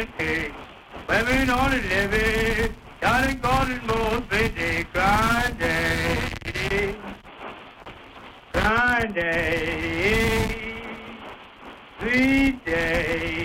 golden cake. Women on the levee, darling golden moon, pretty crying day. Crying day. Sweet day.